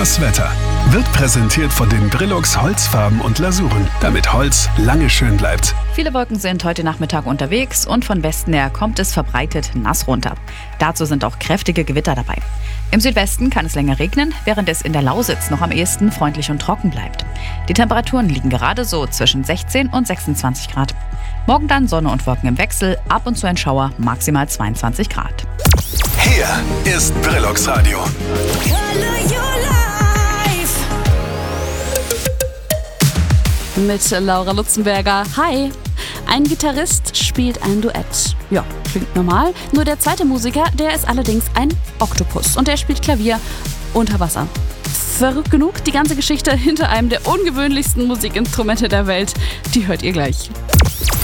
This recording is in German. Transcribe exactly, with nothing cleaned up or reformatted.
Das Wetter wird präsentiert von den Brilux Holzfarben und Lasuren, damit Holz lange schön bleibt. Viele Wolken sind heute Nachmittag unterwegs und von Westen her kommt es verbreitet nass runter. Dazu sind auch kräftige Gewitter dabei. Im Südwesten kann es länger regnen, während es in der Lausitz noch am ehesten freundlich und trocken bleibt. Die Temperaturen liegen gerade so zwischen sechzehn und sechsundzwanzig Grad. Morgen dann Sonne und Wolken im Wechsel, ab und zu ein Schauer, maximal zweiundzwanzig Grad. Hier ist Brilux Radio. Mit Laura Lutzenberger. Hi! Ein Gitarrist spielt ein Duett. Ja, klingt normal. Nur der zweite Musiker, der ist allerdings ein Oktopus. Und der spielt Klavier unter Wasser. Verrückt genug, die ganze Geschichte hinter einem der ungewöhnlichsten Musikinstrumente der Welt, die hört ihr gleich.